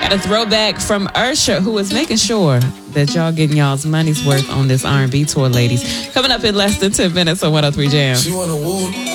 Got a throwback from Usher, who is making sure that y'all getting y'all's money's worth on this R&B tour, ladies. Coming up in less than 10 minutes on 103 Jam.